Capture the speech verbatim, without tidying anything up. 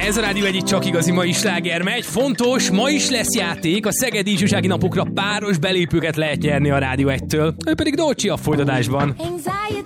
Ez a Rádió egy csak igazi mai sláger megy. Fontos, ma is lesz játék. A Szegedi Ifjúsági Napokra páros belépőket lehet nyerni a Rádió egytől. Ő pedig Dolcsi a folytatásban.